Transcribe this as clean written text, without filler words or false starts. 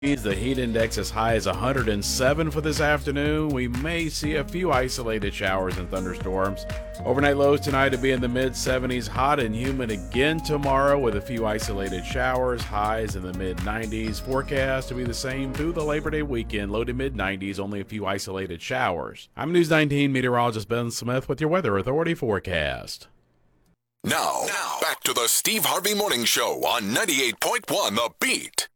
The heat index as high as 107 for this afternoon. We may see a few isolated showers and thunderstorms. Overnight lows tonight to be in the mid-70s. Hot and humid again tomorrow with a few isolated showers. Highs in the mid-90s. Forecast to be the same through the Labor Day weekend. Low to mid-90s, only a few isolated showers. I'm News 19 meteorologist Ben Smith with your Weather Authority forecast. Now, back to the Steve Harvey Morning Show on 98.1 The Beat.